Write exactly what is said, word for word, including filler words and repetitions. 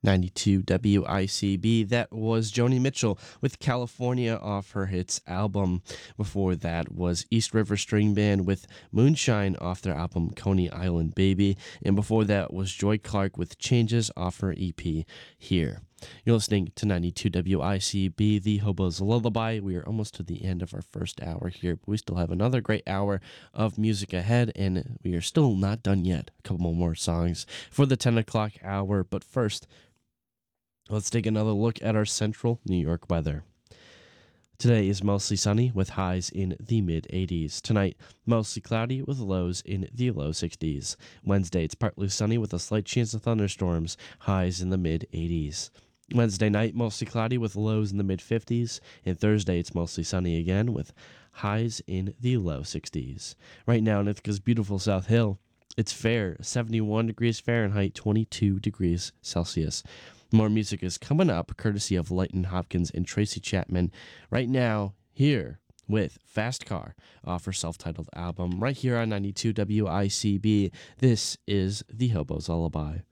ninety-two W I C B. That was Joni Mitchell with California off her hits album. Before that was East River String Band with Moonshine off their album Coney Island Baby. And before that was Joy Clark with Changes off her E P Here. You're listening to ninety-two W I C B, the Hobo's Lullaby. We are almost to the end of our first hour here, but we still have another great hour of music ahead, and we are still not done yet. A couple more songs for the ten o'clock hour, but first, let's take another look at our central New York weather. Today is mostly sunny with highs in the mid eighties. Tonight, mostly cloudy with lows in the low sixties. Wednesday, it's partly sunny with a slight chance of thunderstorms, highs in the mid eighties. Wednesday night, mostly cloudy with lows in the mid fifties. And Thursday, it's mostly sunny again with highs in the low sixties. Right now in Ithaca's beautiful South Hill, it's fair, seventy-one degrees Fahrenheit, twenty-two degrees Celsius. More music is coming up, courtesy of Leighton Hopkins and Tracy Chapman. Right now, here with Fast Car off her self-titled album, right here on ninety-two W I C B. This is The Hobo's Lullaby.